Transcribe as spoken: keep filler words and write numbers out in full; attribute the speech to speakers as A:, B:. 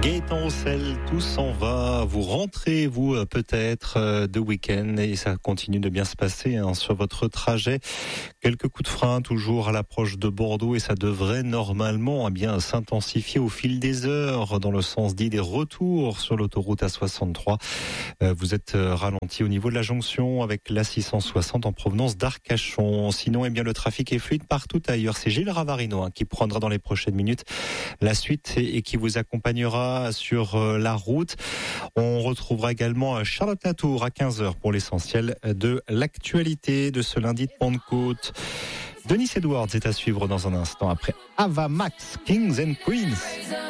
A: Gaëtan Roussel, tout s'en va. Vous rentrez, vous, peut-être, de week-end et ça continue de bien se passer hein, sur votre trajet. Quelques coups de frein toujours à l'approche de Bordeaux et ça devrait normalement eh bien s'intensifier au fil des heures dans le sens dit des retours sur l'autoroute A soixante-trois. Vous êtes ralenti au niveau de la jonction avec l'A six cent soixante en provenance d'Arcachon. Sinon, eh bien le trafic est fluide partout ailleurs. C'est Gilles Ravarino hein, qui prendra dans les prochaines minutes la suite et, et qui vous accompagnera sur la route. On retrouvera également Charlotte Latour à quinze heures pour l'essentiel de l'actualité de ce lundi de Pentecôte. Denis Edwards est à suivre dans un instant après Ava Max, Kings and Queens.